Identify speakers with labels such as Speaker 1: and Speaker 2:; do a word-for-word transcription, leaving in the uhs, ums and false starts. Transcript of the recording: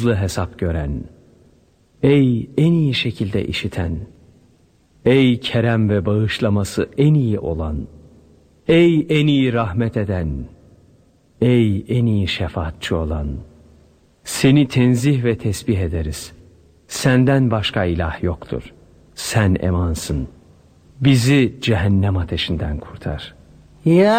Speaker 1: hızlı hesap gören, ey en iyi şekilde işiten, ey kerem ve bağışlaması en iyi olan, ey en iyi rahmet eden, ey en iyi şefaatçi olan, seni tenzih ve tesbih ederiz. Senden başka ilah yoktur. Sen emansın. Bizi cehennem ateşinden kurtar.
Speaker 2: Ya